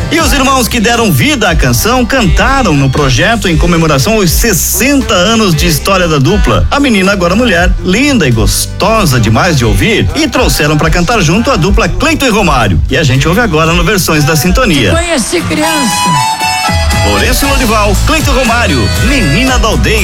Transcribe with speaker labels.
Speaker 1: E os irmãos que deram vida à canção cantaram no projeto em comemoração aos 60 anos de história da dupla. A menina, agora mulher, linda e gostosa demais de ouvir, e trouxeram pra cantar junto a dupla Cleiton e Romário. E a gente ouve agora no Versões da Sintonia.
Speaker 2: Conheci criança.
Speaker 1: Lourenço e Lorival, Cleiton e Romário, Menina da Aldeia.